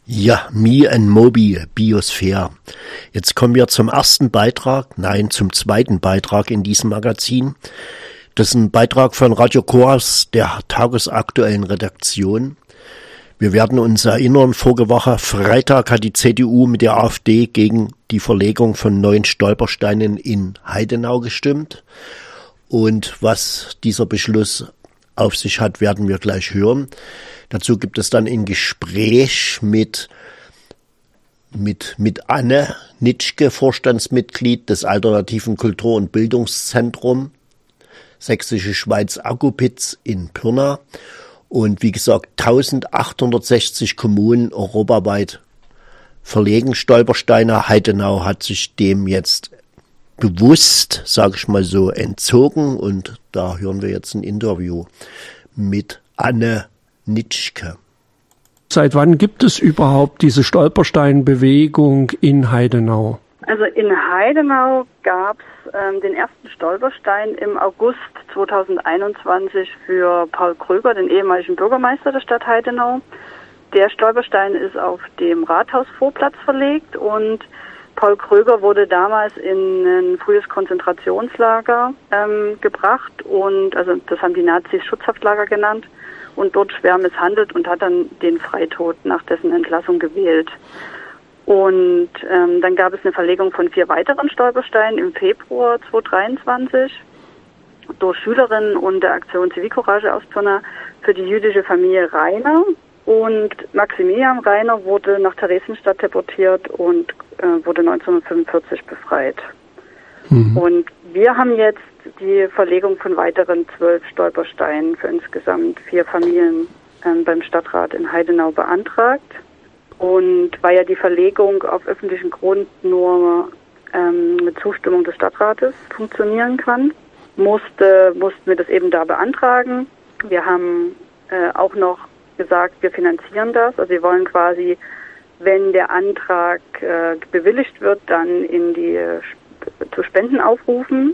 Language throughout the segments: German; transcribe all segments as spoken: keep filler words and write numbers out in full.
Ja, Me and Moby, Biosphäre. Jetzt kommen wir zum ersten Beitrag, nein, zum zweiten Beitrag in diesem Magazin. Das ist ein Beitrag von Radio Koas, der tagesaktuellen Redaktion. Wir werden uns erinnern, vorige Woche Freitag hat die C D U mit der AfD gegen die Verlegung von neuen Stolpersteinen in Heidenau gestimmt. Und was dieser Beschluss auf sich hat, werden wir gleich hören. Dazu gibt es dann ein Gespräch mit, mit, mit Anne Nitschke, Vorstandsmitglied des Alternativen Kultur- und Bildungszentrum Sächsische Schweiz Akkupitz in Pirna. Und wie gesagt, eintausendachthundertsechzig Kommunen europaweit verlegen Stolpersteine. Heidenau hat sich dem jetzt bewusst, sage ich mal so, entzogen. Und da hören wir jetzt ein Interview mit Anne Nitschke. Seit wann gibt es überhaupt diese Stolpersteinbewegung in Heidenau? Also in Heidenau gab es ähm, den ersten Stolperstein im August zweitausendeinundzwanzig für Paul Kröger, den ehemaligen Bürgermeister der Stadt Heidenau. Der Stolperstein ist auf dem Rathausvorplatz verlegt und Paul Kröger wurde damals in ein frühes Konzentrationslager ähm, gebracht und also das haben die Nazis Schutzhaftlager genannt und dort schwer misshandelt und hat dann den Freitod nach dessen Entlassung gewählt. Und ähm, dann gab es eine Verlegung von vier weiteren Stolpersteinen im Februar zweitausenddreiundzwanzig durch Schülerinnen und der Aktion Zivilcourage aus Pirna für die jüdische Familie Rainer. Und Maximilian Rainer wurde nach Theresienstadt deportiert und äh, wurde neunzehnhundertfünfundvierzig befreit. Mhm. Und wir haben jetzt die Verlegung von weiteren zwölf Stolpersteinen für insgesamt vier Familien ähm, beim Stadtrat in Heidenau beantragt. Und weil ja die Verlegung auf öffentlichen Grund nur ähm, mit Zustimmung des Stadtrates funktionieren kann, musste, mussten wir das eben da beantragen. Wir haben äh, auch noch gesagt, wir finanzieren das. Also wir wollen quasi, wenn der Antrag äh, bewilligt wird, dann in die äh, zu Spenden aufrufen,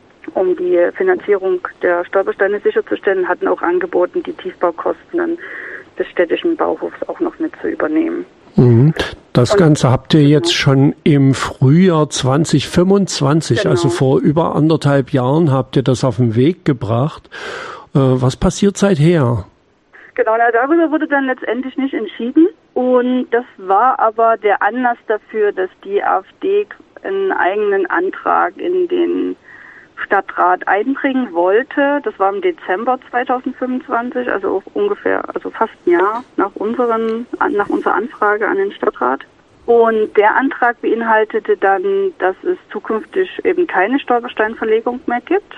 um die Finanzierung der Stolpersteine sicherzustellen, hatten auch angeboten, die Tiefbaukosten des städtischen Bauhofs auch noch mit zu übernehmen. Mhm. Das Ganze habt ihr jetzt schon im Frühjahr zweitausendfünfundzwanzig, genau. Also vor über anderthalb Jahren habt ihr das auf den Weg gebracht. Äh, was passiert seither? Genau, na, darüber wurde dann letztendlich nicht entschieden und das war aber der Anlass dafür, dass die AfD einen eigenen Antrag in den Stadtrat einbringen wollte. Das war im Dezember zweitausendfünfundzwanzig, also auch ungefähr, also fast ein Jahr nach unseren, nach unserer Anfrage an den Stadtrat. Und der Antrag beinhaltete dann, dass es zukünftig eben keine Stolpersteinverlegung mehr gibt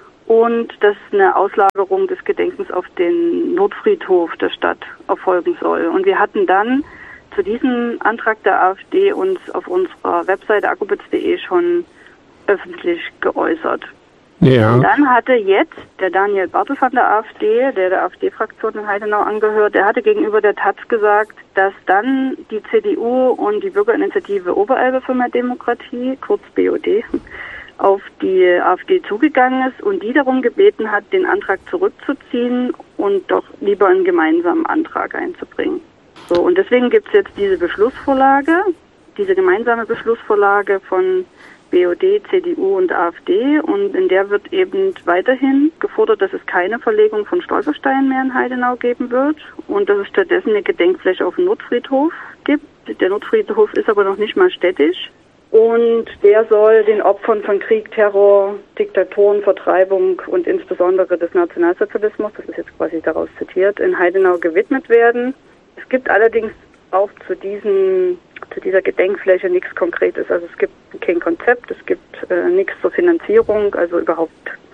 und dass eine Auslagerung des Gedenkens auf den Nordfriedhof der Stadt erfolgen soll. Und wir hatten dann zu diesem Antrag der AfD uns auf unserer Webseite akkupitz punkt de schon öffentlich geäußert. Ja. Und dann hatte jetzt der Daniel Bartel von der AfD, der der AfD-Fraktion in Heidenau angehört, der hatte gegenüber der Taz gesagt, dass dann die C D U und die Bürgerinitiative Oberelbe für mehr Demokratie, kurz B O D, auf die AfD zugegangen ist und die darum gebeten hat, den Antrag zurückzuziehen und doch lieber einen gemeinsamen Antrag einzubringen. So, und deswegen gibt es jetzt diese Beschlussvorlage, diese gemeinsame Beschlussvorlage von B O D, C D U und AfD und in der wird eben weiterhin gefordert, dass es keine Verlegung von Stolpersteinen mehr in Heidenau geben wird und dass es stattdessen eine Gedenkfläche auf dem Nordfriedhof gibt. Der Nordfriedhof ist aber noch nicht mal städtisch und der soll den Opfern von Krieg, Terror, Diktaturen, Vertreibung und insbesondere des Nationalsozialismus, das ist jetzt quasi daraus zitiert, in Heidenau gewidmet werden. Es gibt allerdings auch zu diesem zu dieser Gedenkfläche nichts Konkretes. Also es gibt kein Konzept, es gibt äh, nichts zur Finanzierung, also überhaupt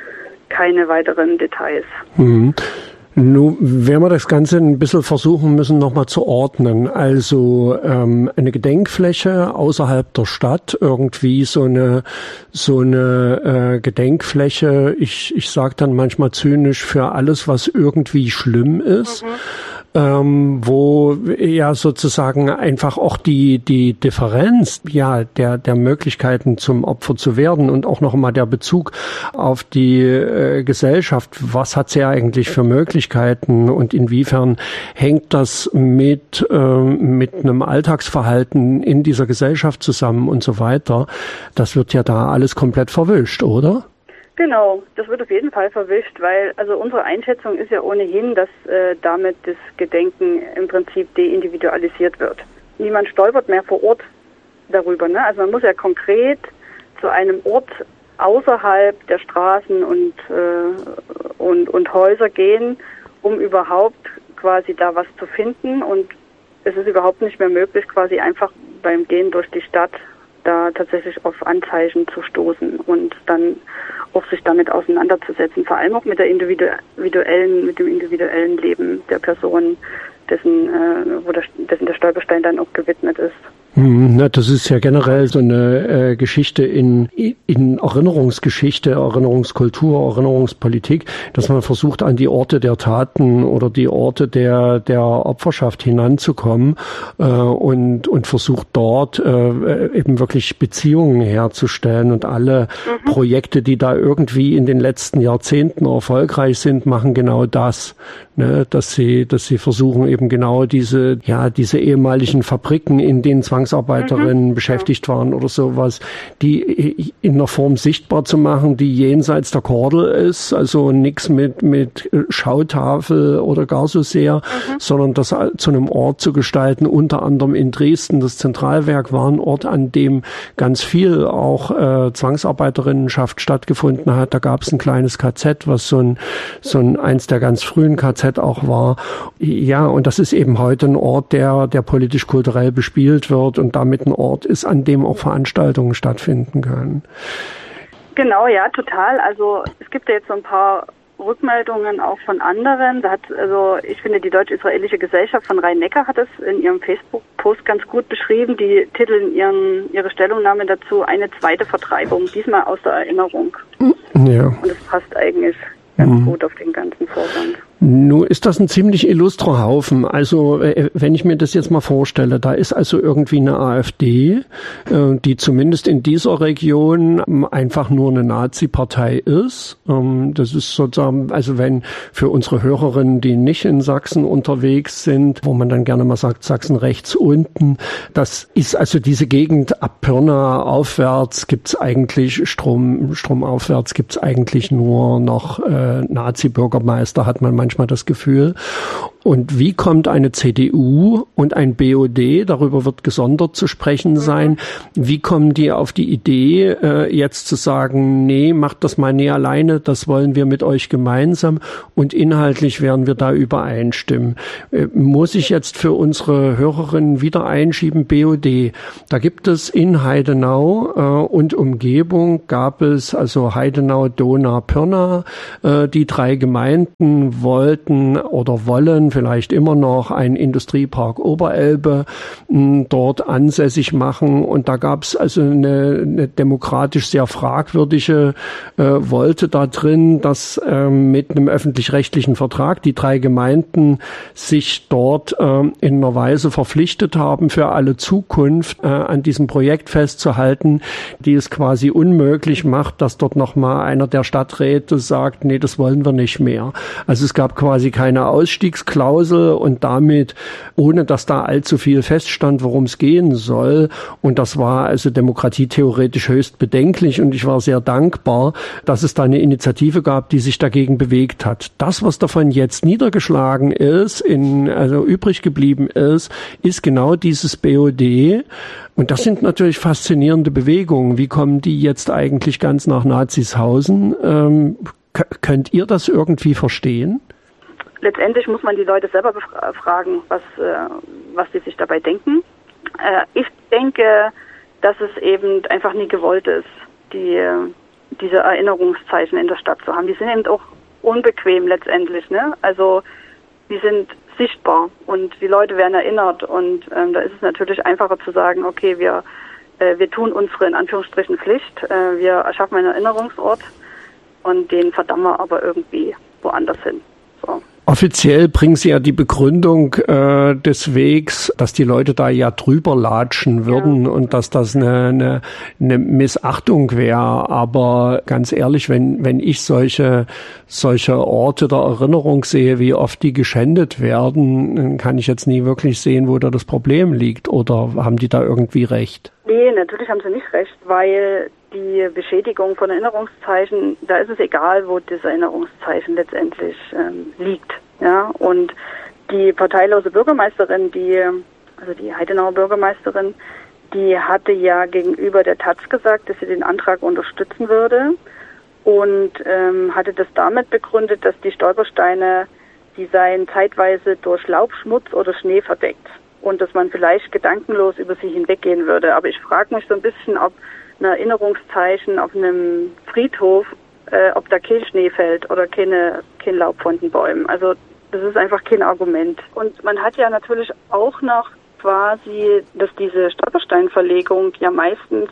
keine weiteren Details. Mhm. Nun werden wir das Ganze ein bisschen versuchen müssen, nochmal zu ordnen. Also ähm, eine Gedenkfläche außerhalb der Stadt, irgendwie so eine so eine äh, Gedenkfläche, ich ich sage dann manchmal zynisch, für alles, was irgendwie schlimm ist. Mhm. ähm, wo ja sozusagen einfach auch die die Differenz ja der der Möglichkeiten zum Opfer zu werden und auch noch mal der Bezug auf die äh, Gesellschaft. Was hat sie eigentlich für Möglichkeiten und inwiefern hängt das mit äh, mit einem Alltagsverhalten in dieser Gesellschaft zusammen und so weiter? Das wird ja da alles komplett verwischt, oder? Genau, das wird auf jeden Fall verwischt, weil also unsere Einschätzung ist ja ohnehin, dass äh, damit das Gedenken im Prinzip deindividualisiert wird. Niemand stolpert mehr vor Ort darüber, ne? Also man muss ja konkret zu einem Ort außerhalb der Straßen und äh, und und Häuser gehen, um überhaupt quasi da was zu finden, und es ist überhaupt nicht mehr möglich, quasi einfach beim Gehen durch die Stadt da tatsächlich auf Anzeichen zu stoßen und dann auch sich damit auseinanderzusetzen, vor allem auch mit der individuellen, mit dem individuellen Leben der Person, dessen, äh, wo der, dessen der Stolperstein dann auch gewidmet ist. Na, das ist ja generell so eine äh, Geschichte in, in Erinnerungsgeschichte, Erinnerungskultur, Erinnerungspolitik, dass man versucht, an die Orte der Taten oder die Orte der, der Opferschaft hinanzukommen äh, und, und versucht dort äh, eben wirklich Beziehungen herzustellen. Und alle mhm. Projekte, die da irgendwie in den letzten Jahrzehnten erfolgreich sind, machen genau das, ne? Dass sie, dass sie versuchen, eben genau diese, ja, diese ehemaligen Fabriken, in denen Zwangsarbeiterinnen mhm. beschäftigt waren oder sowas, die in einer Form sichtbar zu machen, die jenseits der Kordel ist, also nichts mit mit Schautafel oder gar so sehr, mhm. sondern das zu einem Ort zu gestalten, unter anderem in Dresden. Das Zentralwerk war ein Ort, an dem ganz viel auch äh, Zwangsarbeiterinnenschaft stattgefunden hat. Da gab es ein kleines K Z, was so ein so ein eins der ganz frühen K Z auch war. Ja, und das ist eben heute ein Ort, der der politisch-kulturell bespielt wird und damit ein Ort ist, an dem auch Veranstaltungen stattfinden können. Genau, ja, total. Also es gibt ja jetzt so ein paar Rückmeldungen auch von anderen. Da hat, also ich finde, die Deutsch-Israelische Gesellschaft von Rhein-Neckar hat es in ihrem Facebook-Post ganz gut beschrieben. Die titeln ihren, ihre Stellungnahme dazu eine zweite Vertreibung, diesmal aus der Erinnerung. Ja. Und es passt eigentlich ganz mhm. gut auf den ganzen Vorgang. Nun ist das ein ziemlich illustrer Haufen. Also wenn ich mir das jetzt mal vorstelle, da ist also irgendwie eine AfD, die zumindest in dieser Region einfach nur eine Nazi-Partei ist. Das ist sozusagen, also wenn für unsere Hörerinnen, die nicht in Sachsen unterwegs sind, wo man dann gerne mal sagt, Sachsen rechts unten, das ist also diese Gegend ab Pirna aufwärts gibt's eigentlich, Strom, stromaufwärts gibt's eigentlich nur noch äh, Nazi-Bürgermeister, hat man manchmal das Gefühl. Und wie kommt eine C D U und ein B O D, darüber wird gesondert zu sprechen sein, wie kommen die auf die Idee, äh, jetzt zu sagen, nee, macht das mal nie alleine, das wollen wir mit euch gemeinsam und inhaltlich werden wir da übereinstimmen. Äh, muss ich jetzt für unsere Hörerinnen wieder einschieben, B O D, da gibt es in Heidenau äh, und Umgebung, gab es also Heidenau, Dohna, Pirna, äh, die drei Gemeinden wollten oder wollen vielleicht immer noch einen Industriepark Oberelbe mh, dort ansässig machen. Und da gab es also eine, eine demokratisch sehr fragwürdige äh, Wolte da drin, dass äh, mit einem öffentlich-rechtlichen Vertrag die drei Gemeinden sich dort äh, in einer Weise verpflichtet haben, für alle Zukunft äh, an diesem Projekt festzuhalten, die es quasi unmöglich macht, dass dort nochmal einer der Stadträte sagt, nee, das wollen wir nicht mehr. Also es gab quasi keine Ausstiegsklausel und damit, ohne dass da allzu viel feststand, worum es gehen soll. Und das war also demokratietheoretisch höchst bedenklich und ich war sehr dankbar, dass es da eine Initiative gab, die sich dagegen bewegt hat. Das, was davon jetzt niedergeschlagen ist, in, also übrig geblieben ist, ist genau dieses B O D. Und das sind natürlich faszinierende Bewegungen. Wie kommen die jetzt eigentlich ganz nach Nazishausen? Ähm, k- könnt ihr das irgendwie verstehen? Letztendlich muss man die Leute selber befra- fragen, was, äh, was sie sich dabei denken. Äh, ich denke, dass es eben einfach nie gewollt ist, die, diese Erinnerungszeichen in der Stadt zu haben. Die sind eben auch unbequem letztendlich, ne? Also die sind sichtbar und die Leute werden erinnert und ähm, da ist es natürlich einfacher zu sagen, okay, wir äh, wir tun unsere in Anführungsstrichen Pflicht, äh, wir erschaffen einen Erinnerungsort und den verdammen wir aber irgendwie woanders hin. So. Offiziell bringen Sie ja die Begründung äh, des Wegs, dass die Leute da ja drüber latschen würden, ja, und dass das eine, eine, eine Missachtung wäre. Aber ganz ehrlich, wenn, wenn ich solche, solche Orte der Erinnerung sehe, wie oft die geschändet werden, dann kann ich jetzt nie wirklich sehen, wo da das Problem liegt. Oder haben die da irgendwie recht? Nee, natürlich haben sie nicht recht, weil die Beschädigung von Erinnerungszeichen, da ist es egal, wo das Erinnerungszeichen letztendlich ähm, liegt. Ja, und die parteilose Bürgermeisterin, die, also die Heidenauer Bürgermeisterin, die hatte ja gegenüber der Taz gesagt, dass sie den Antrag unterstützen würde und ähm, hatte das damit begründet, dass die Stolpersteine, die seien zeitweise durch Laub, Schmutz oder Schnee verdeckt und dass man vielleicht gedankenlos über sie hinweggehen würde. Aber ich frage mich so ein bisschen, ob ein Erinnerungszeichen auf einem Friedhof, äh, ob da kein Schnee fällt oder keine, kein Laub von den Bäumen. Also das ist einfach kein Argument. Und man hat ja natürlich auch noch quasi, dass diese Stolpersteinverlegung ja meistens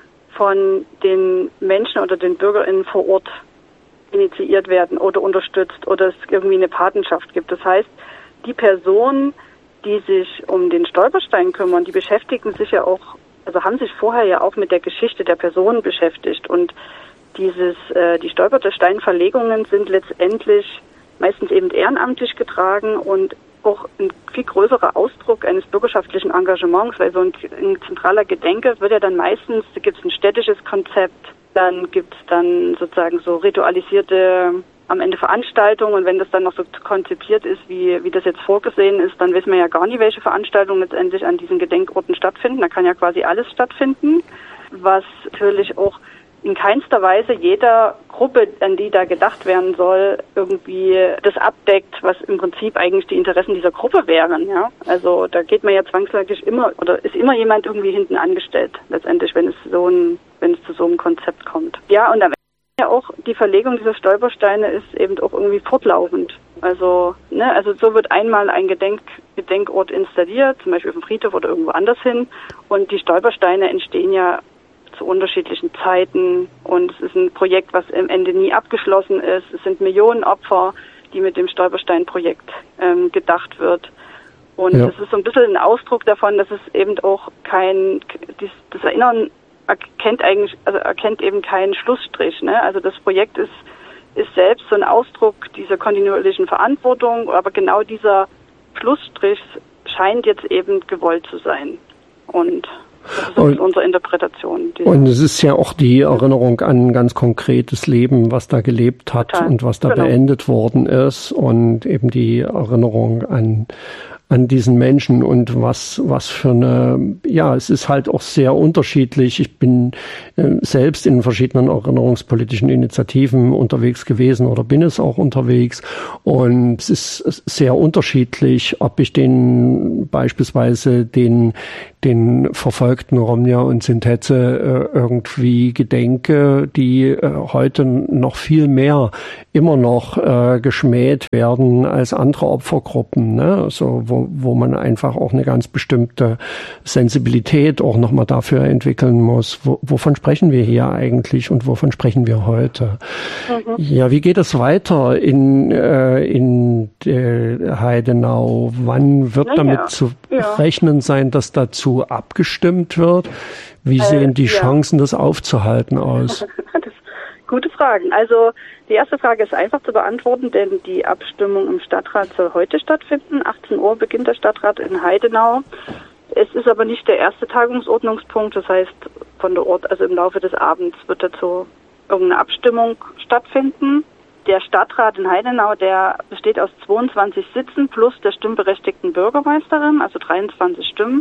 von den Menschen oder den BürgerInnen vor Ort initiiert werden oder unterstützt oder es irgendwie eine Patenschaft gibt. Das heißt, die Personen, die sich um den Stolperstein kümmern, die beschäftigen sich ja auch, also haben sich vorher ja auch mit der Geschichte der Personen beschäftigt. Und dieses, äh, die Stolpersteinverlegungen sind letztendlich meistens eben ehrenamtlich getragen und auch ein viel größerer Ausdruck eines bürgerschaftlichen Engagements, weil so ein, ein zentraler Gedenke wird ja dann meistens, da gibt es ein städtisches Konzept, dann gibt es dann sozusagen so ritualisierte am Ende Veranstaltungen und wenn das dann noch so konzipiert ist, wie wie das jetzt vorgesehen ist, dann wissen wir ja gar nicht, welche Veranstaltungen letztendlich an diesen Gedenkorten stattfinden. Da kann ja quasi alles stattfinden, was natürlich auch in keinster Weise jeder Gruppe, an die da gedacht werden soll, irgendwie das abdeckt, was im Prinzip eigentlich die Interessen dieser Gruppe wären. Ja, also da geht man ja zwangsläufig immer oder ist immer jemand irgendwie hinten angestellt letztendlich, wenn es so ein wenn es zu so einem Konzept kommt. Ja, und am ja auch die Verlegung dieser Stolpersteine ist eben auch irgendwie fortlaufend. Also, ne, also so wird einmal ein Gedenk, Gedenkort installiert, zum Beispiel auf dem Friedhof oder irgendwo anders hin. Und die Stolpersteine entstehen ja zu unterschiedlichen Zeiten. Und es ist ein Projekt, was am Ende nie abgeschlossen ist. Es sind Millionen Opfer, die mit dem Stolperstein-Projekt ähm, gedacht wird. Und es ja. ist so ein bisschen ein Ausdruck davon, dass es eben auch kein, dies, das Erinnern erkennt eigentlich, also erkennt eben keinen Schlussstrich, ne? Also das Projekt ist, ist selbst so ein Ausdruck dieser kontinuierlichen Verantwortung, aber genau dieser Schlussstrich scheint jetzt eben gewollt zu sein. Und das ist und, unsere Interpretation. Und es ist ja auch die Erinnerung an ein ganz konkretes Leben, was da gelebt hat Total. und was da genau. beendet worden ist und eben die Erinnerung an an diesen Menschen und was was für eine, ja, es ist halt auch sehr unterschiedlich. Ich bin äh, selbst in verschiedenen erinnerungspolitischen Initiativen unterwegs gewesen oder bin es auch unterwegs und es ist sehr unterschiedlich, ob ich den beispielsweise den den verfolgten Romja und Sintetze äh, irgendwie gedenke, die äh, heute noch viel mehr immer noch äh, geschmäht werden als andere Opfergruppen, ne? Also wo, wo man einfach auch eine ganz bestimmte Sensibilität auch nochmal dafür entwickeln muss. Wo, wovon sprechen wir hier eigentlich und wovon sprechen wir heute? Mhm. Ja, wie geht es weiter in, äh, in äh, Heidenau? Wann wird naja, damit zu ja. rechnen sein, dass dazu abgestimmt wird? Wie sehen die äh, ja. Chancen, das aufzuhalten, aus? Das gute Fragen. Also die erste Frage ist einfach zu beantworten, denn die Abstimmung im Stadtrat soll heute stattfinden. achtzehn Uhr beginnt der Stadtrat in Heidenau. Es ist aber nicht der erste Tagungsordnungspunkt. Das heißt, von der Ort, also im Laufe des Abends wird dazu irgendeine Abstimmung stattfinden. Der Stadtrat in Heidenau, der besteht aus zweiundzwanzig Sitzen plus der stimmberechtigten Bürgermeisterin, also dreiundzwanzig Stimmen.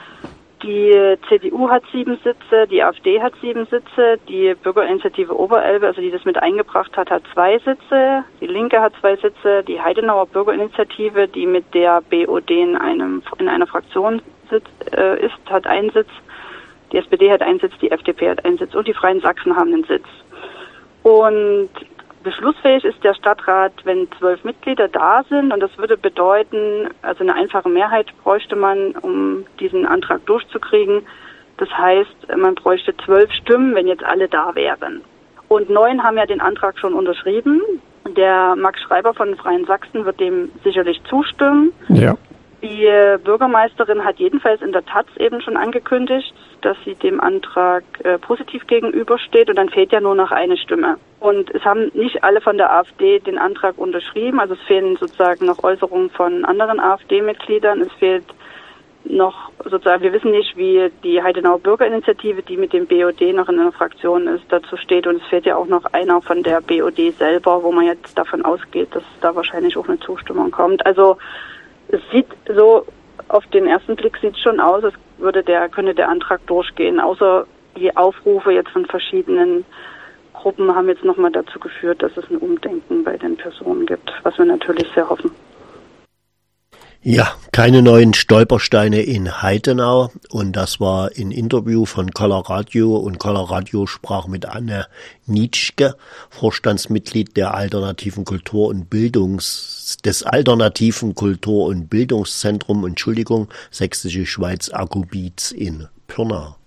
Die C D U hat sieben Sitze, die AfD hat sieben Sitze, die Bürgerinitiative Oberelbe, also die das mit eingebracht hat, hat zwei Sitze, die Linke hat zwei Sitze, die Heidenauer Bürgerinitiative, die mit der B O D in einem in einer Fraktion sitzt, äh, ist, hat einen Sitz, die S P D hat einen Sitz, die F D P hat einen Sitz und die Freien Sachsen haben einen Sitz. Und beschlussfähig ist der Stadtrat, wenn zwölf Mitglieder da sind, und das würde bedeuten, also eine einfache Mehrheit bräuchte man, um diesen Antrag durchzukriegen. Das heißt, man bräuchte zwölf Stimmen, wenn jetzt alle da wären. Und neun haben ja den Antrag schon unterschrieben. Der Max Schreiber von Freien Sachsen wird dem sicherlich zustimmen. Ja. Die Bürgermeisterin hat jedenfalls in der Taz eben schon angekündigt, dass sie dem Antrag äh, positiv gegenübersteht, und dann fehlt ja nur noch eine Stimme. Und es haben nicht alle von der AfD den Antrag unterschrieben, also es fehlen sozusagen noch Äußerungen von anderen AfD-Mitgliedern. Es fehlt noch sozusagen, wir wissen nicht, wie die Heidenauer Bürgerinitiative, die mit dem B O D noch in einer Fraktion ist, dazu steht, und es fehlt ja auch noch einer von der B O D selber, wo man jetzt davon ausgeht, dass da wahrscheinlich auch eine Zustimmung kommt. Also es sieht so, auf den ersten Blick sieht es schon aus, als würde der, könnte der Antrag durchgehen, außer die Aufrufe jetzt von verschiedenen Gruppen haben jetzt nochmal dazu geführt, dass es ein Umdenken bei den Personen gibt, was wir natürlich sehr hoffen. Ja, keine neuen Stolpersteine in Heidenau, und das war ein Interview von Color Radio, und Color Radio sprach mit Anne Nitschke, Vorstandsmitglied der alternativen Kultur- und Bildungs, des alternativen Kultur- und Bildungszentrum, Entschuldigung, Sächsische Schweiz Agubiz in Pirna.